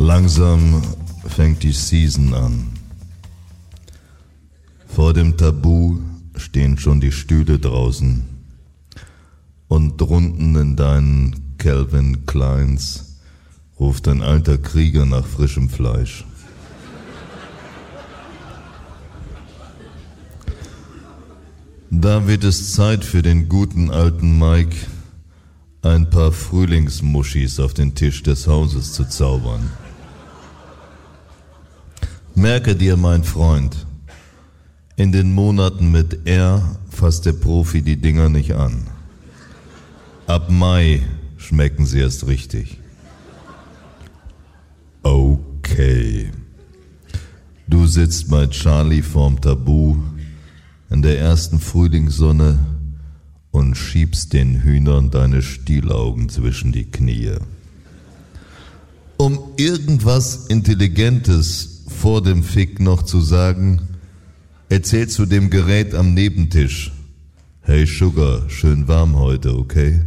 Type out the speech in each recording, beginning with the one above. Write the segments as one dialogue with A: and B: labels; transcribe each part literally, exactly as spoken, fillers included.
A: Langsam fängt die Season an. Vor dem Tabu stehen schon die Stühle draußen. Und drunten in deinen Calvin Kleins ruft ein alter Krieger nach frischem Fleisch. Da wird es Zeit für den guten alten Mike, ein paar Frühlingsmuschis auf den Tisch des Hauses zu zaubern. Merke dir, mein Freund, in den Monaten mit R fasst der Profi die Dinger nicht an. Ab Mai schmecken sie erst richtig. Okay. Du sitzt bei Charlie vorm Tabu in der ersten Frühlingssonne und schiebst den Hühnern deine Stielaugen zwischen die Knie. Um irgendwas Intelligentes vor dem Fick noch zu sagen, erzählst du dem Gerät am Nebentisch: Hey Sugar, schön warm heute, okay?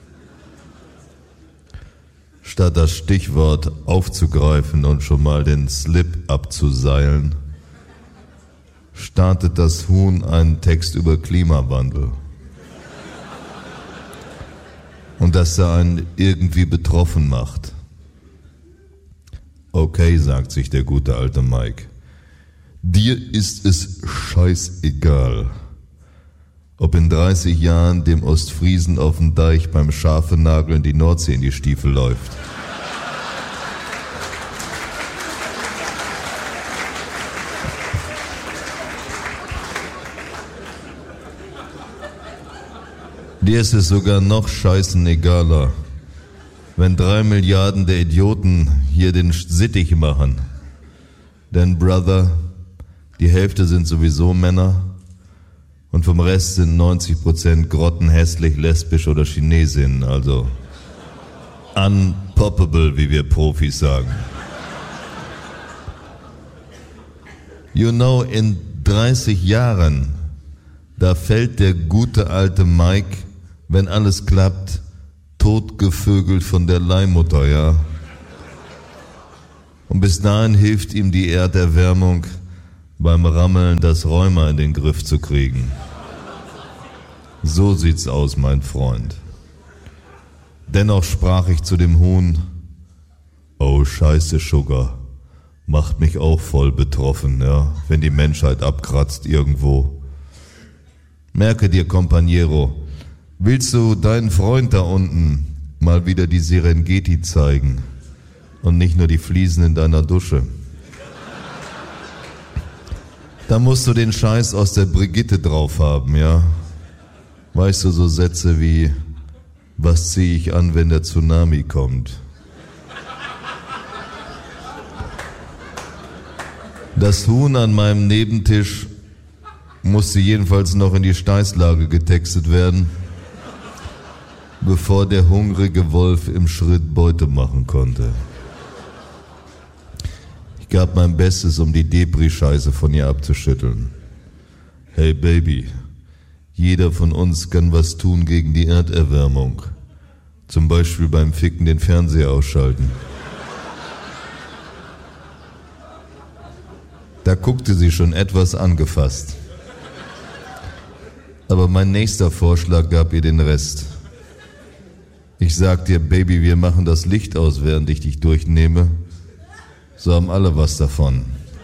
A: Statt das Stichwort aufzugreifen und schon mal den Slip abzuseilen, startet das Huhn einen Text über Klimawandel. Und dass er einen irgendwie betroffen macht. Okay, sagt sich der gute alte Mike. Dir ist es scheißegal, ob in dreißig Jahren dem Ostfriesen auf dem Deich beim Schafenageln die Nordsee in die Stiefel läuft. Dir ist es sogar noch scheißenegaler, wenn drei Milliarden der Idioten hier den Sittich machen. Denn, Brother, die Hälfte sind sowieso Männer und vom Rest sind neunzig Prozent grottenhässlich, lesbisch oder Chinesinnen, also unpoppable, wie wir Profis sagen. You know, in dreißig Jahren, da fällt der gute alte Mike, wenn alles klappt, totgevögelt von der Leihmutter, ja? Und bis dahin hilft ihm die Erderwärmung beim Rammeln, das Rheuma in den Griff zu kriegen. So sieht's aus, mein Freund. Dennoch sprach ich zu dem Huhn: Oh, scheiße, Sugar, macht mich auch voll betroffen, ja, wenn die Menschheit abkratzt irgendwo. Merke dir, Companiero, willst du deinen Freund da unten mal wieder die Serengeti zeigen und nicht nur die Fliesen in deiner Dusche? Da musst du den Scheiß aus der Brigitte drauf haben, ja? Weißt du, so Sätze wie: Was zieh ich an, wenn der Tsunami kommt? Das Huhn an meinem Nebentisch musste jedenfalls noch in die Steißlage getextet werden, bevor der hungrige Wolf im Schritt Beute machen konnte. Ich gab mein Bestes, um die Depri-Scheiße von ihr abzuschütteln. Hey Baby, jeder von uns kann was tun gegen die Erderwärmung. Zum Beispiel beim Ficken den Fernseher ausschalten. Da guckte sie schon etwas angefasst. Aber mein nächster Vorschlag gab ihr den Rest. Ich sag dir, Baby, wir machen das Licht aus, während ich dich durchnehme. So haben alle was davon.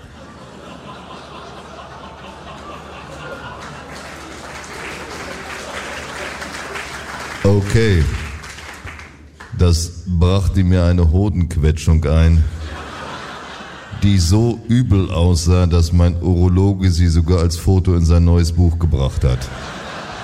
A: Okay. Das brachte mir eine Hodenquetschung ein, die so übel aussah, dass mein Urologe sie sogar als Foto in sein neues Buch gebracht hat.